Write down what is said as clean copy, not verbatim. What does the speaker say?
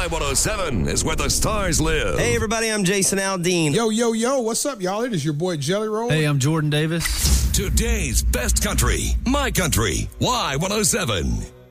Y107 is where the stars live. Hey, everybody, I'm Jason Aldean. Yo, what's up, y'all? It is your boy Jelly Roll. Hey, I'm Jordan Davis. Today's best country, My Country, Y107.